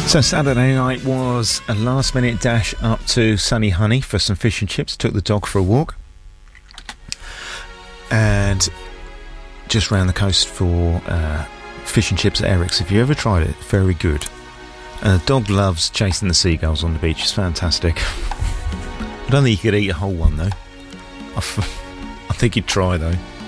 So Saturday night was a last-minute dash up to Sunny Honey for some fish and chips. Took the dog for a walk. And just round the coast for fish and chips at Eric's. If you ever tried it, very good. And the dog loves chasing the seagulls on the beach. It's fantastic. I don't think he could eat a whole one, though. I think he'd try, though.